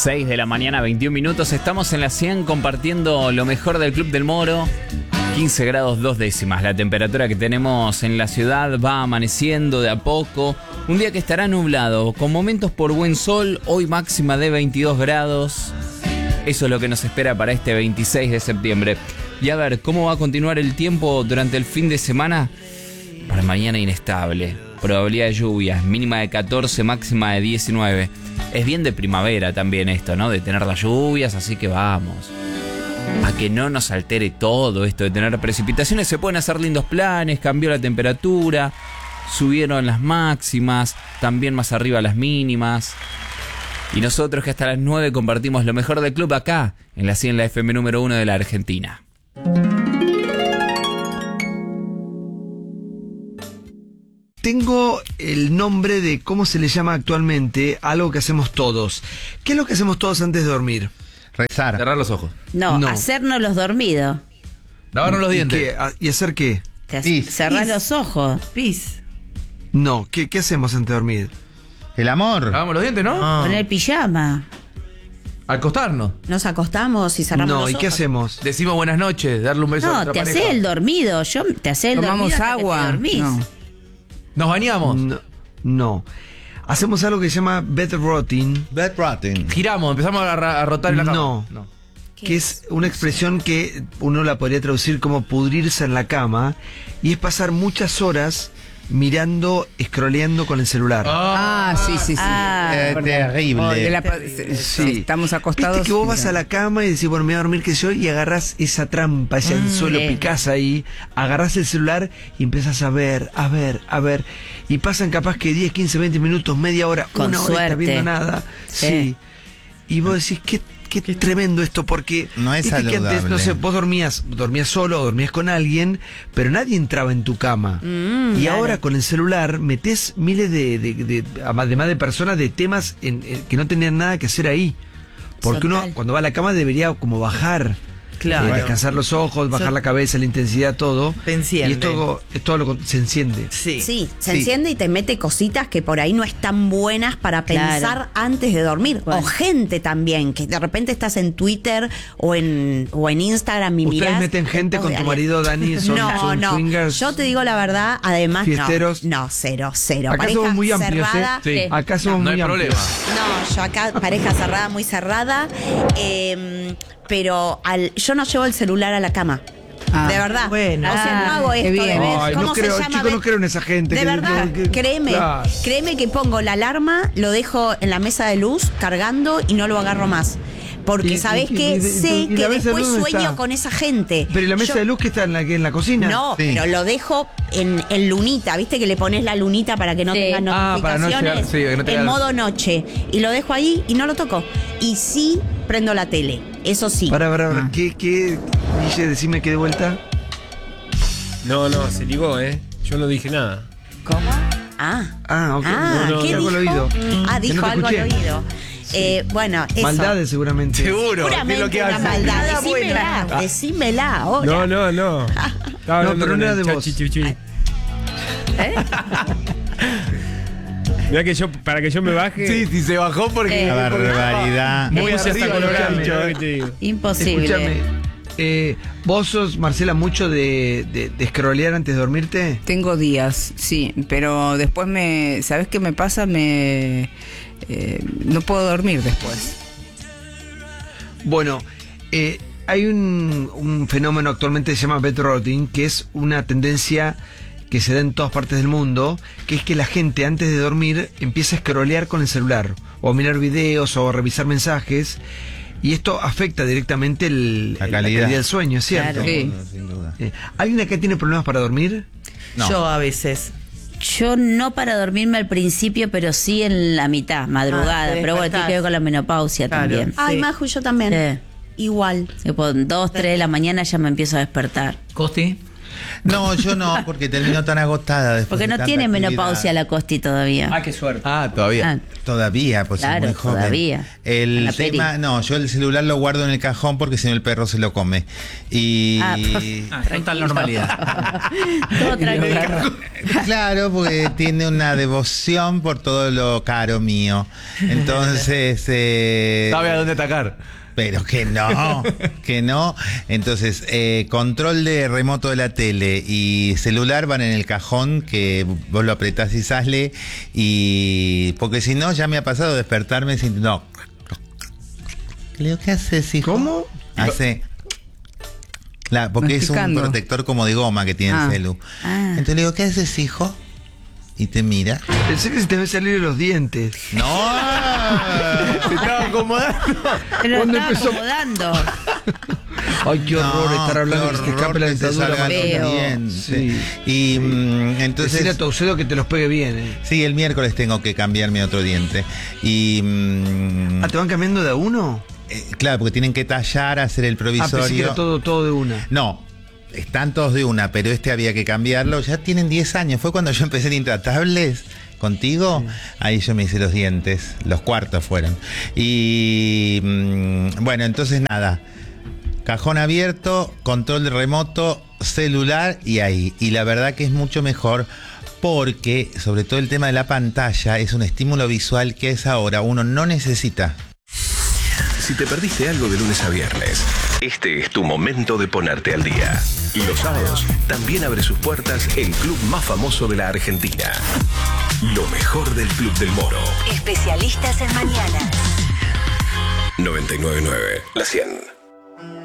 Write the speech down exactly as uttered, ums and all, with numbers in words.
seis de la mañana, veintiún minutos. Estamos en la cien compartiendo lo mejor del Club del Moro. quince grados dos décimas. La temperatura que tenemos en la ciudad va amaneciendo de a poco. Un día que estará nublado, con momentos por buen sol. Hoy máxima de veintidós grados. Eso es lo que nos espera para este veintiséis de septiembre. Y a ver, ¿cómo va a continuar el tiempo durante el fin de semana? Para mañana inestable. Probabilidad de lluvias, mínima de catorce, máxima de diecinueve. Es bien de primavera también esto, ¿no? De tener las lluvias, así que vamos. A que no nos altere todo esto de tener precipitaciones. Se pueden hacer lindos planes, cambió la temperatura, subieron las máximas, también más arriba las mínimas. Y nosotros que hasta las nueve compartimos lo mejor del club acá, en la cien, la F M número uno de la Argentina. Tengo el nombre de cómo se le llama actualmente algo que hacemos todos. ¿Qué es lo que hacemos todos antes de dormir? Rezar. Cerrar los ojos. No, No. hacernos los dormidos. Lavarnos los ¿Y dientes. qué? ¿A- ¿Y hacer qué? Te Pis. cerrás Pis. los ojos. Pis. No, ¿qué, qué hacemos antes de dormir? El amor. Lavamos los dientes, ¿no? Ah. Poner pijama. Acostarnos. Nos acostamos y cerramos No, los ¿y ojos. qué hacemos? Decimos buenas noches, darle un beso a No, nuestra te pareja. hace el dormido. Yo te hace el Tomamos dormido hasta que te agua. dormís. No. Nos bañamos. No, no. Hacemos algo que se llama bed rotting, Bed rotting. Giramos, empezamos a, ra- a rotar en la cama. No. que es una expresión que uno la podría traducir como pudrirse en la cama, y es pasar muchas horas mirando, scrolleando con el celular. Ah, sí, sí, sí. Ah, Eh, terrible. Oh, de la- Sí. sí, estamos acostados. Viste que vos vas a la cama y decís, bueno, me voy a dormir, que yo, y agarrás esa trampa, ese anzuelo, sí. picás ahí, agarrás el celular y empezás a ver, a ver, a ver. Y pasan capaz que diez, quince, veinte minutos, media hora, Con una hora, suerte. estás viendo nada. Sí. Sí. Y vos decís, qué, qué tremendo esto, porque No es viste que antes, saludable. no sé, vos dormías, dormías solo o dormías con alguien, pero nadie entraba en tu cama. Mm, y claro. ahora con el celular metés miles de, de, de, además de personas, de temas en, en- que no tenían nada que hacer ahí. Porque Total. uno cuando va a la cama debería como bajar. Claro. eh, descansar los ojos, bajar So- la cabeza, la intensidad, todo. Te enciende. Y es todo, es todo lo con- se enciende. Sí. Sí, se Sí. enciende y te mete cositas que por ahí no están buenas para pensar Claro. antes de dormir. Bueno. O gente también, que de repente estás en Twitter o en, o en Instagram y ¿Ustedes mirás. meten gente con tu marido, Dani? ¿Son, no, son no. swingers? Yo te digo la verdad, además. ¿Fiesteros? No, no, cero, cero. Acá Pareja somos muy amplios, cerrada. ¿eh? Sí. Acá somos No muy hay amplios. problema. No, yo acá, pareja cerrada, muy cerrada. eh, pero al, yo no llevo el celular a la cama. Ah, de verdad. bueno. O sea, no Ah, hago qué esto de bien. ver Ay, cómo no se creo, llama. chicos, ver- no creo en esa gente. De que- verdad, que- que- créeme. Claro. Créeme que pongo la alarma, lo dejo en la mesa de luz cargando y no lo agarro más. Porque Y- sabés y- que y- y- sé y la que mesa de después luz no sueño está. con esa gente. Pero ¿y la mesa Yo- de luz que está en la, en la cocina? No, Sí. pero lo dejo en, en lunita, ¿viste? Que le pones la lunita para que no Sí. tenga Ah, para no notificaciones. llegar- sí, que no te en haga- modo noche. Y lo dejo ahí y no lo toco. Y sí prendo la tele, eso sí. Para, para, para. Ah. ¿Qué, qué? Guille, decime que de vuelta. No, no, se ligó, ¿eh? Yo no dije nada. ¿Cómo? Ah. Ah, ok. Ah, no, no, ¿qué algo dijo? al oído. Ah, Que dijo no te algo al escuché. oído. Eh, bueno, eso. Maldades seguramente. Seguro. Seguramente es lo que una hace. maldad. Nada Decímela, buena. decímela ahora. No, no, no. Estaba No, hablando pero con no era el de cha- vos. chi- chi- chi. ¿Eh? Mirá que yo, para que yo me baje. Sí, sí, se bajó porque. La barbaridad. me Muy puse hasta arriba, colorado, escuchame. ¿sabés qué te digo? Imposible. Escúchame. Eh, ¿Vos sos, Marcela, mucho de, de, de scrollear antes de dormirte? Tengo días, sí, pero después me, ¿sabes qué me pasa? Me eh, no puedo dormir después. Bueno, eh, hay un, un fenómeno actualmente que se llama bed rotting, que es una tendencia que se da en todas partes del mundo, que es que la gente antes de dormir empieza a scrollear con el celular, o a mirar videos, o a revisar mensajes, y esto afecta directamente el, La el- calidad. del sueño, ¿es cierto? Claro. Sí. No, sin duda. Eh, ¿Alguien acá tiene problemas para dormir? No. Yo a veces. Yo no para dormirme al principio, pero sí en la mitad, madrugada. Ah, te pero bueno, tiene despertás. que ver con la menopausia Claro. también. Ay, Sí. Maju, yo también. Sí. Igual. Tipo, dos, tres de la mañana ya me empiezo a despertar. Costi. No, yo no, porque terminó tan agotada después. Porque de no tanta tiene actividad. menopausia la Costi todavía. Ah, qué suerte. Ah, todavía. Ah, Todavía, pues Claro, es muy joven. todavía. El La peri. tema, no, yo el celular lo guardo en el cajón porque si no el perro se lo come. Y Ah, Ah, total normalidad. todo tranquilo. claro, porque tiene una devoción por todo lo caro mío. Entonces, eh, Sabe a dónde atacar. pero que no, que no. Entonces, eh, control de remoto de la tele y celular van en el cajón, que vos lo apretás y sale. Y porque si no, ya me ha pasado despertarme sin. No. Leo, ¿qué haces, hijo? ¿Cómo? Hace. La, porque es un Masticando. protector como de goma que tiene Ah. el celu. Ah. Entonces le digo, ¿qué haces, hijo? Y te mira. Pensé que se te habían salido los dientes. ¡No! Se estaba acomodando. Pero ¿Cuándo estaba empezó? acomodando. Ay, qué horror No, estar hablando qué que se te horror escape la que te dentadura. salgan los Feo. dientes. Sí. Y mm, entonces. Decirle a tu auxilio que te los pegue bien. eh. Sí, el miércoles tengo que cambiarme otro diente. Y. mm, Ah, ¿te van cambiando de a uno? eh, claro, porque tienen que tallar, hacer el Ah, pensé que provisorio. era todo, todo de una. No, están todos de una, pero este había que cambiarlo. Ya tienen diez años. Fue cuando yo empecé en Intratables contigo. Ahí yo me hice los dientes. Los cuartos fueron. Y. mm, bueno, entonces nada. Cajón abierto, control de remoto, celular y ahí. Y la verdad que es mucho mejor porque, sobre todo el tema de la pantalla, es un estímulo visual que a esa hora uno no necesita. Si te perdiste algo de lunes a viernes, este es tu momento de ponerte al día. Y los sábados también abre sus puertas el club más famoso de la Argentina. Lo mejor del Club del Moro. Especialistas en mañana. noventa y nueve punto nueve, La cien.